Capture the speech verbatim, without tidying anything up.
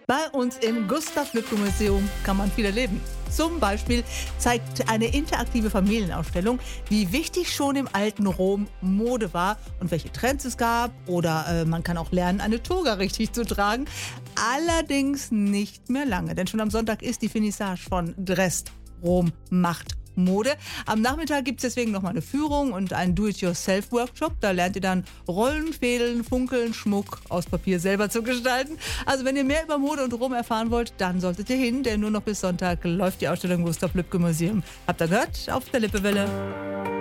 Bei uns im Gustav Lübcke Museum kann man viel erleben. Zum Beispiel zeigt eine interaktive Familienausstellung, wie wichtig schon im alten Rom Mode war und welche Trends es gab. Oder äh, man kann auch lernen, eine Toga richtig zu tragen. Allerdings nicht mehr lange, denn schon am Sonntag ist die Finissage von Dresd. Rom macht Mode. Am Nachmittag gibt es deswegen noch mal eine Führung und einen Do-it-yourself-Workshop. Da lernt ihr dann Rollen, Fädeln, Funkeln, Schmuck aus Papier selber zu gestalten. Also wenn ihr mehr über Mode und Rom erfahren wollt, dann solltet ihr hin, denn nur noch bis Sonntag läuft die Ausstellung Gustav Lübcke Museum. Habt ihr gehört? Auf der Lippewelle.